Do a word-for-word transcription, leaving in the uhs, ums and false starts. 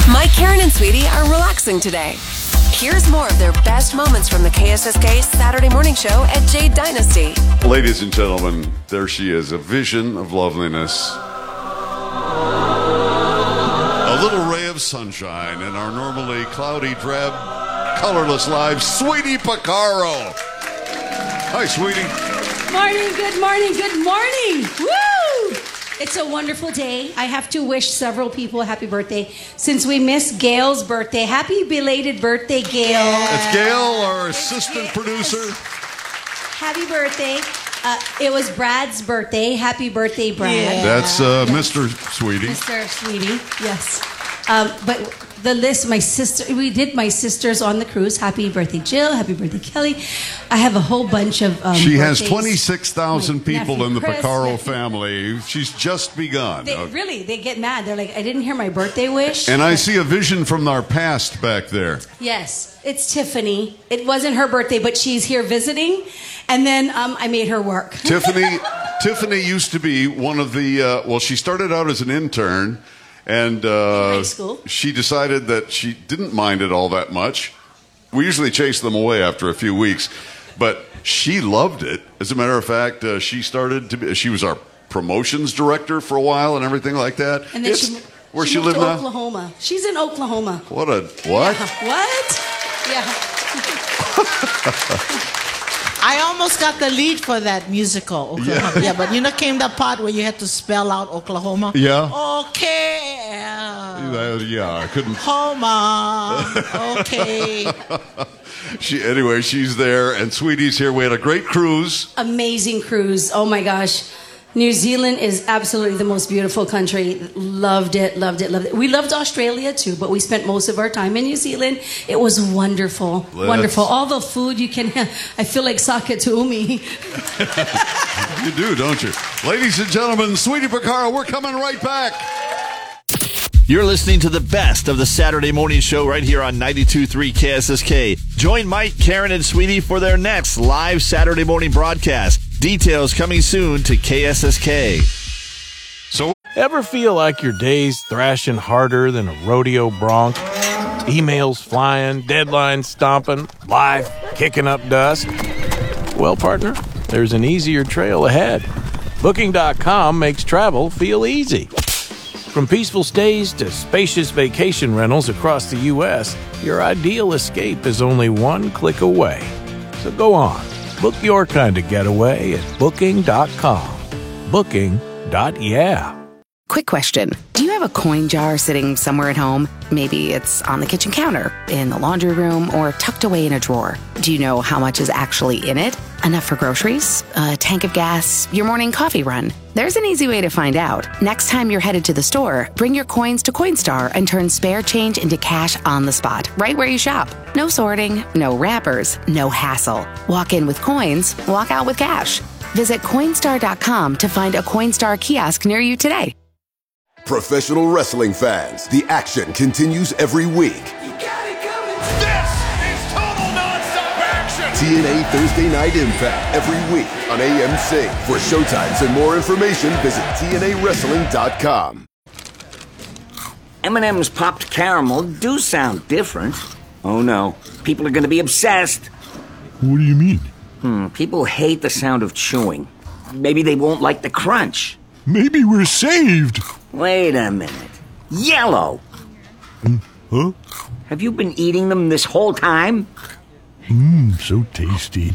Mike, Karen, and Sweetie are relaxing today. Here's more of their best moments from the K S S K Saturday Morning Show at Jade Dynasty. Ladies and gentlemen, there she is, a vision of loveliness. A little ray of sunshine in our normally cloudy, drab, colorless lives, Sweetie Porcaro. Hi, Sweetie. Morning, good morning, good morning. Woo! It's a wonderful day. I have to wish several people a happy birthday since we missed Gail's birthday. Happy belated birthday, Gail. It's Gail, our assistant producer. Happy birthday. Uh, it was Brad's birthday. Happy birthday, Brad. Yeah. That's uh, Mister Sweetie. Mister Sweetie, yes. Um, but the list, my sister, we did my sisters on the cruise. Happy birthday, Jill. Happy birthday, Kelly. I have a whole bunch of um, She has birthdays. twenty-six thousand people nephew in the Chris, Porcaro nephew- family. She's just begun. They, Okay. really, they get mad. They're like, I didn't hear my birthday wish. And I see a vision from our past back there. Yes, it's Tiffany. It wasn't her birthday, but she's here visiting. And then um, I made her work. Tiffany Tiffany used to be one of the, uh, well, she started out as an intern, and uh, In high school. she decided that she didn't mind it all that much. We usually chase them away after a few weeks, but she loved it. As a matter of fact, uh, she started to be, she was our promotions director for a while and everything like that. And then It's- she, where she she, moved live to now? Oklahoma. She's in Oklahoma. What a, what? Yeah. What? Yeah. I almost got the lead for that musical, Oklahoma. Yeah. Yeah, but you know, came the part where you had to spell out Oklahoma. Yeah. Okay. Uh, yeah, I couldn't. Homa. Okay. She, anyway, she's there, and Sweetie's here. We had a great cruise. Amazing cruise. Oh my gosh. New Zealand is absolutely the most beautiful country. Loved it, loved it, loved it. We loved Australia too, but we spent most of our time in New Zealand. It was wonderful. Let's- Wonderful. All the food you can I feel like Sakatumi. You do, don't you? Ladies and gentlemen, Sweetie Porcaro, we're coming right back. You're listening to the best of the Saturday Morning Show right here on ninety-two point three K S S K. Join Mike, Karen, and Sweetie for their next live Saturday morning broadcast. Details coming soon to K S S K. So, Ever feel like your day's thrashing harder than a rodeo bronc? Emails flying, deadlines stomping, life kicking up dust? Well, partner, there's an easier trail ahead. Booking dot com makes travel feel easy. From peaceful stays to spacious vacation rentals across the U S, your ideal escape is only one click away. So go on, book your kind of getaway at Booking dot com. Booking. Dot yeah. Quick question. Do you have a coin jar sitting somewhere at home? Maybe it's on the kitchen counter, in the laundry room, or tucked away in a drawer. Do you know how much is actually in it? Enough for groceries? A tank of gas? Your morning coffee run? There's an easy way to find out. Next time you're headed to the store, bring your coins to Coinstar and turn spare change into cash on the spot, right where you shop. No sorting, no wrappers, no hassle. Walk in with coins, walk out with cash. Visit Coinstar dot com to find a Coinstar kiosk near you today. Professional wrestling fans, the action continues every week. This is total nonstop action! T N A Thursday Night Impact every week on A M C. For showtimes and more information, visit T N A wrestling dot com. M and M's popped caramel do sound different. Oh no, people are going to be obsessed. What do you mean? Hmm, people hate the sound of chewing. Maybe they won't like the crunch. Maybe we're saved. Wait a minute. Yellow! Mm, huh? Have you been eating them this whole time? Mmm, so tasty.